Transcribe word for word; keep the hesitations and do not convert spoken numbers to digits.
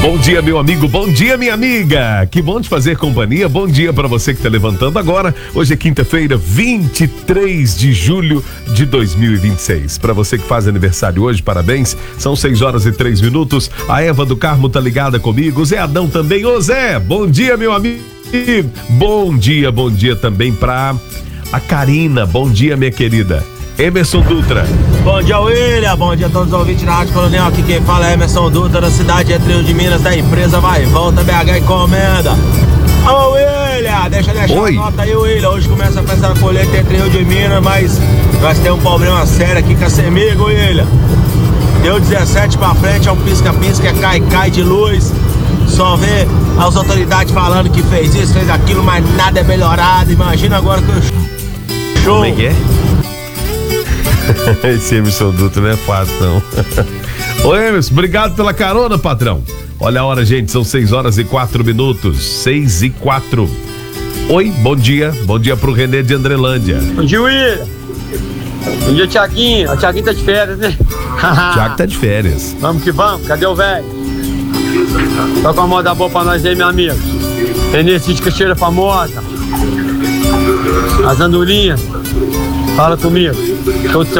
Bom dia, meu amigo, bom dia, minha amiga. Que bom te fazer companhia. Bom dia pra você que tá levantando agora. Hoje é quinta-feira, vinte e três de julho de dois mil e vinte e seis. Pra você que faz aniversário hoje, parabéns. São seis horas e três minutos. A Eva do Carmo tá ligada comigo. O Zé Adão também. Ô Zé, bom dia, meu amigo. Bom dia, bom dia também pra a Karina. Bom dia, minha querida. Emerson Dutra. Bom dia, William. Bom dia a todos os ouvintes da Rádio Coronel. Aqui quem fala é Emerson Dutra, da cidade de Rio de Minas, da empresa Vai e Volta B H Encomenda. Ô, William, deixa eu deixar Oi. a nota aí, William. Hoje começa a festa da colheita entre Rio de Minas, mas nós temos um problema sério aqui com a Semigo, William. Deu dezessete pra frente, é um pisca-pisca, é cai-cai de luz. Só vê as autoridades falando que fez isso, fez aquilo, mas nada é melhorado. Imagina agora que eu show. Como é que é? Esse Emerson Dutra não é fácil, não. Ô Emerson, obrigado pela carona, patrão. Olha a hora, gente, são seis horas e quatro minutos. Seis e quatro. Oi, bom dia. Bom dia pro Renê de Andrelândia. Bom dia, William. Bom dia, Tiaguinho. O Tiaguinho tá de férias, né? Tiago tá de férias. Vamos que vamos. Cadê o velho? Toca uma moda boa pra nós aí, meu amigo. Renê Cid Caixeira famosa. As andorinhas. Fala comigo. Todo